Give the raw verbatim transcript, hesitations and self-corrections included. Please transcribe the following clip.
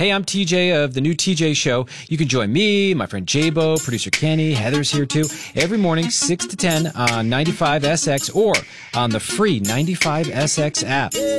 Hey, I'm T J of the new T J Show. You can join me, my friend Jabo, producer Kenny, Heather's here too, every morning, six to ten on ninety-five S X or on the free ninety-five S X app.